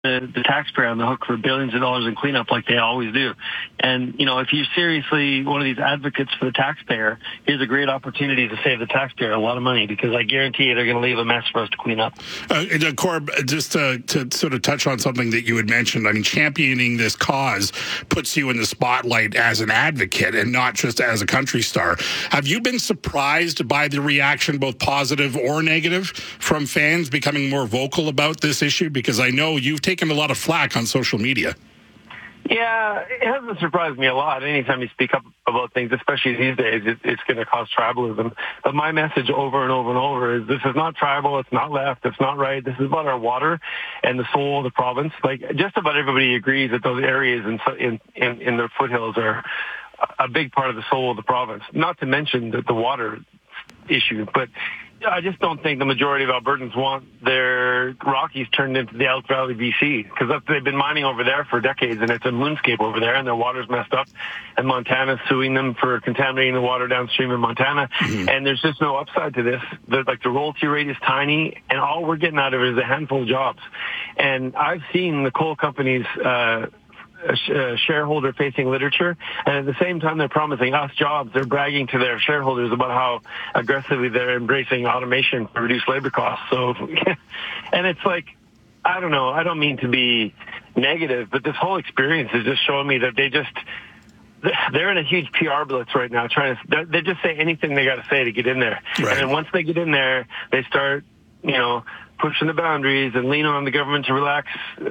the taxpayer on the hook for billions of dollars in cleanup like they always do. And, if you're seriously one of these advocates for the taxpayer, here's a great opportunity to save the taxpayer a lot of money, because I guarantee you they're going to leave a mess for us to clean up. Corb, just to sort of touch on something that you had mentioned, I mean, championing this cause puts you in the spotlight as an advocate and not just as a country star. Have you been surprised by the reaction, both positive or negative, from fans becoming more vocal about this issue? Because I know you've taken a lot of flack on social media. Yeah, it hasn't surprised me a lot. Anytime you speak up about things, especially these days, it's going to cause tribalism. But my message over and over and over is this is not tribal, it's not left, it's not right. This is about our water and the soul of the province. Like, just about everybody agrees that those areas in the foothills are a big part of the soul of the province. Not to mention the water issue, but I just don't think the majority of Albertans want their Rockies turned into the Elk Valley, BC, because they've been mining over there for decades, and it's a moonscape over there, and their water's messed up, and Montana's suing them for contaminating the water downstream in Montana, and there's just no upside to this. The royalty rate is tiny, and all we're getting out of it is a handful of jobs. And I've seen the coal companies shareholder-facing literature, and at the same time they're promising us jobs, they're bragging to their shareholders about how aggressively they're embracing automation to reduce labor costs. So, and it's like, I don't know, I don't mean to be negative, but this whole experience is just showing me that they're in a huge PR blitz right now, they just say anything they got to say to get in there. Right. And then once they get in there, they start, pushing the boundaries and lean on the government to relax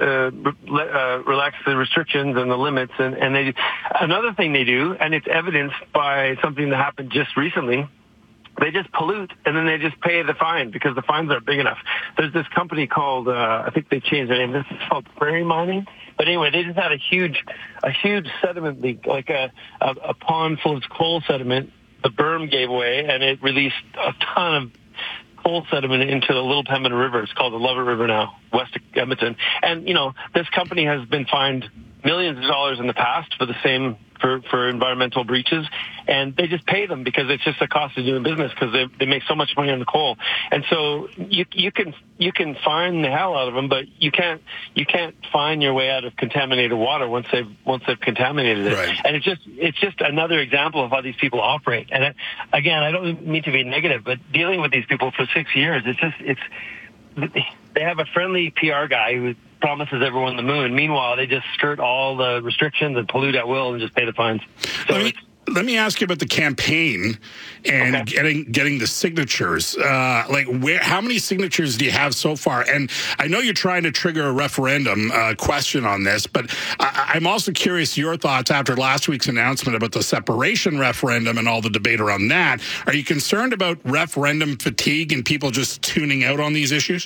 the restrictions and the limits. And another thing they do, and it's evidenced by something that happened just recently, they just pollute and then they just pay the fine because the fines aren't big enough. There's this company called, I think they changed their name. This is called Prairie Mining. But anyway, they just had a huge sediment leak, like a pond full of coal sediment. The berm gave away and it released a ton of coal sediment into the Little Pembina River. It's called the Lovett River now, west of Edmonton. And, this company has been fined millions of dollars in the past for the same, for environmental breaches. And they just pay them because it's just the cost of doing business because they make so much money on the coal. And so you can fine the hell out of them, but you can't fine your way out of contaminated water once they've contaminated it. Right. And it's just another example of how these people operate. And again, I don't mean to be negative, but dealing with these people for 6 years, they have a friendly PR guy who promises everyone the moon. Meanwhile, they just skirt all the restrictions and pollute at will and just pay the fines. So let me ask you about the campaign and getting the signatures. How many signatures do you have so far? And I know you're trying to trigger a referendum question on this, but I'm also curious your thoughts after last week's announcement about the separation referendum and all the debate around that. Are you concerned about referendum fatigue and people just tuning out on these issues?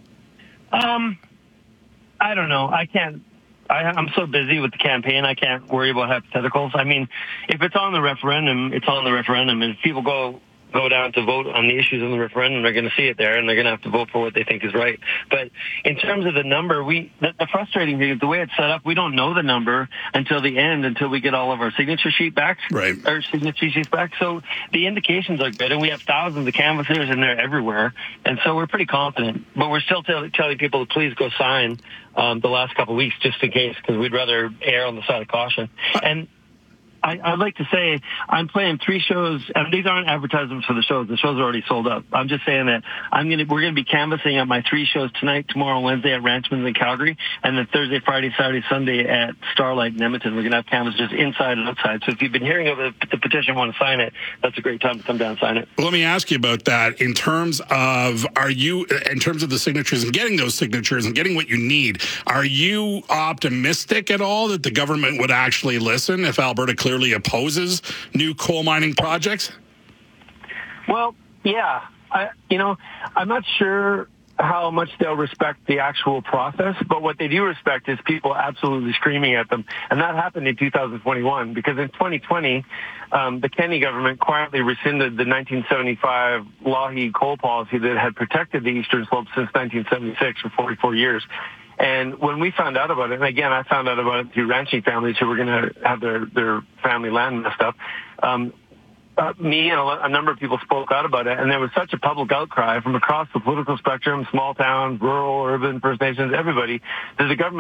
I don't know. I'm so busy with the campaign, I can't worry about hypotheticals. I mean, if it's on the referendum, it's on the referendum. And if people go down to vote on the issues in the referendum, they're going to see it there, and they're going to have to vote for what they think is right. But in terms of the number, the frustrating thing is the way it's set up, we don't know the number until the end, until we get all of our signature sheets back. So the indications are good, and we have thousands of canvassers, and they're everywhere. And so we're pretty confident. But we're still telling people to please go sign the last couple of weeks just in case, because we'd rather err on the side of caution. And I'd like to say I'm playing 3 shows, and these aren't advertisements for the shows. The shows are already sold out. I'm just saying that we're going to be canvassing at my 3 shows tonight, tomorrow, Wednesday at Ranchman's in Calgary, and then Thursday, Friday, Saturday, Sunday at Starlight in Edmonton. We're going to have canvassers inside and outside. So if you've been hearing of the petition, want to sign it, that's a great time to come down and sign it. Well, let me ask you about that. In terms of the signatures and getting those signatures and getting what you need, are you optimistic at all that the government would actually listen if Alberta clearly opposes new coal mining projects? Well, yeah. I'm not sure how much they'll respect the actual process, but what they do respect is people absolutely screaming at them. And that happened in 2021, because in 2020, the Kenney government quietly rescinded the 1975 Lougheed coal policy that had protected the Eastern Slope since 1976 for 44 years. And when we found out about it, and again, I found out about it through ranching families who were going to have their family land messed up, me and a number of people spoke out about it, and there was such a public outcry from across the political spectrum, small towns, rural, urban, First Nations, everybody. There's a government